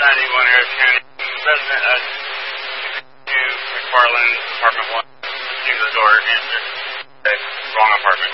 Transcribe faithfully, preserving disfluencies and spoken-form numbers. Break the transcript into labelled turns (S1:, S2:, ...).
S1: ninety-one Harris County. Resident uh, two McFarland, apartment one. Next door. Answer. Okay. Wrong apartment.